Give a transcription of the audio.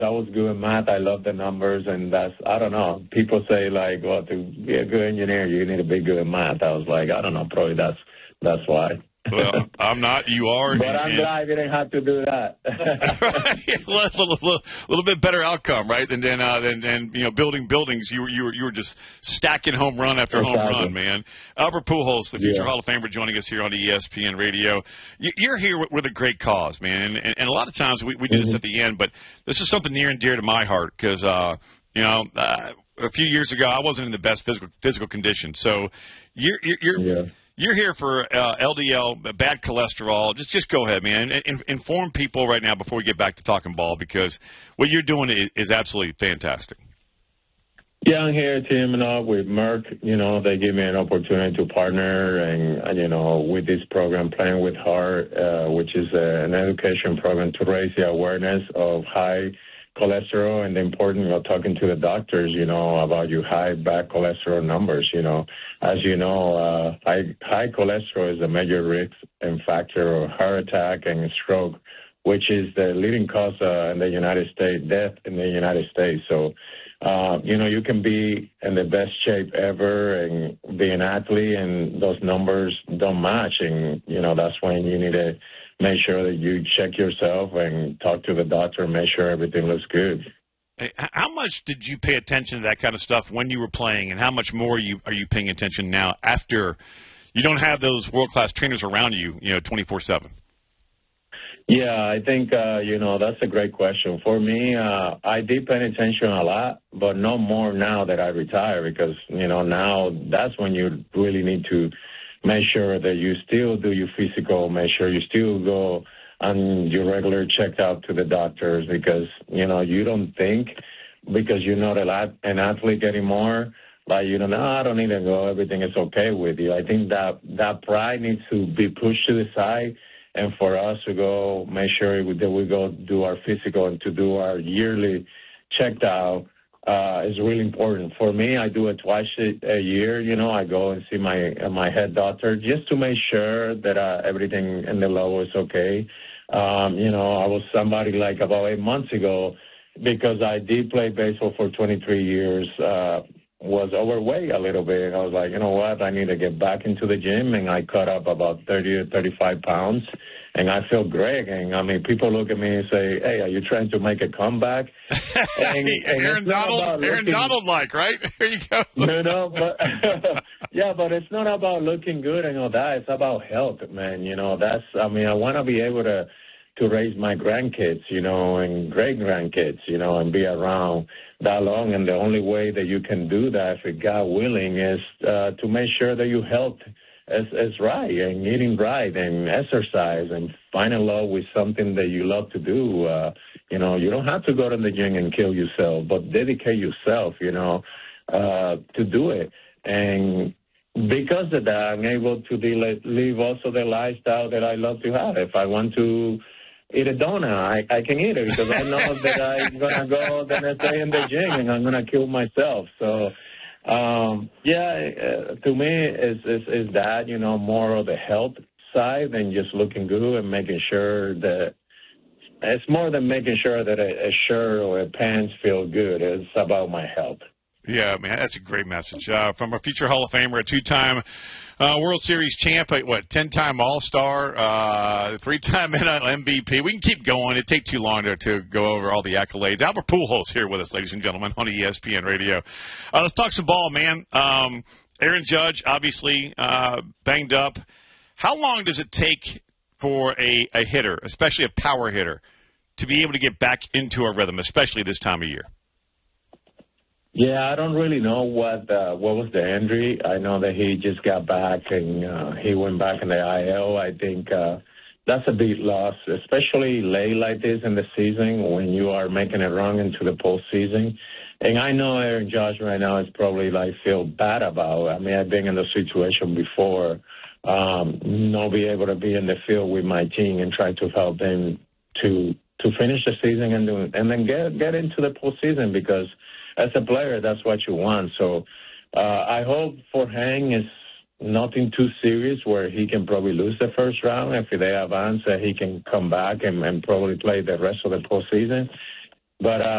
was good in math. I love the numbers, and I don't know. People say, like, well, to be a good engineer, you need to be good in math. I was like, I don't know, probably that's why. Well, I'm not. You are. But I'm glad I didn't have to do that. a little bit better outcome, right? And then building buildings. You were just stacking home run after home run, man. Albert Pujols, the future Hall of Famer, joining us here on ESPN Radio. You're here with a great cause, man. And a lot of times we do this at the end, but this is something near and dear to my heart because a few years ago I wasn't in the best physical condition. So You're here for LDL, bad cholesterol. Just go ahead, man. Inform people right now before we get back to talking ball because what you're doing is absolutely fantastic. Yeah, I'm here teaming up with Merck. They give me an opportunity to partner and, with this program, Playing with Heart, which is an education program to raise the awareness of high cholesterol and the importance of talking to the doctors, about your high bad cholesterol numbers, As you know, high cholesterol is a major risk and factor of heart attack and stroke, which is the leading cause in the United States, death in the United States. So, you can be in the best shape ever and be an athlete and those numbers don't match. And, that's when you need to make sure that you check yourself and talk to the doctor and make sure everything looks good. How much did you pay attention to that kind of stuff when you were playing, and how much more are you paying attention now after you don't have those world-class trainers around you, 24/7? Yeah, I think, that's a great question. For me, I did pay attention a lot, but no more now that I retire because, now that's when you really need to make sure that you still do your physical, make sure you still go on your regular checkup to the doctors because, you don't think because you're not an athlete anymore, like, I don't need to go, everything is okay with you. I think that pride needs to be pushed to the side and for us to go make sure that we go do our physical and to do our yearly checkout is really important. For me, I do it twice a year. I go and see my head doctor just to make sure that everything in the low is okay. I was somebody like about 8 months ago because I did play baseball for 23 years, was overweight a little bit. I was like, you know what, I need to get back into the gym, and I cut up about 30 to 35 pounds, and I feel great. And, people look at me and say, hey, are you trying to make a comeback? And Aaron Donald-like, right? There you go. But, but it's not about looking good and all that. It's about health, man. I want to be able to raise my grandkids, and great-grandkids, and be around that long. And the only way that you can do that, if God willing, is to make sure that your health is right and eating right and exercise and find a love with something that you love to do. You don't have to go to the gym and kill yourself, but dedicate yourself, to do it. And because of that, I'm able to live also the lifestyle that I love to have. If I want to eat a donut, I can eat it because I know that I'm going to go the next day in the gym and I'm going to kill myself. So, to me, is that, more of the health side than just looking good and making sure that it's more than making sure that a shirt or a pants feel good. It's about my health. Yeah, man, that's a great message. From a future Hall of Famer, a two-time World Series champ, 10-time All-Star, 3-time NL MVP. We can keep going. It'd take too long to go over all the accolades. Albert Pujols here with us, ladies and gentlemen, on ESPN Radio. Let's talk some ball, man. Aaron Judge, obviously, banged up. How long does it take for a hitter, especially a power hitter, to be able to get back into a rhythm, especially this time of year? Yeah, I don't really know what was the injury. I know that he just got back and he went back in the IL. I think that's a big loss, especially late like this in the season when you are making a run into the postseason. And I know Aaron Judge right now is probably feel bad about. I mean, I've been in the situation before, not be able to be in the field with my team and try to help them to finish the season and then get into the postseason because as a player, that's what you want. So I hope for Hank is nothing too serious where he can probably lose the first round. If they advance, he can come back and probably play the rest of the postseason. But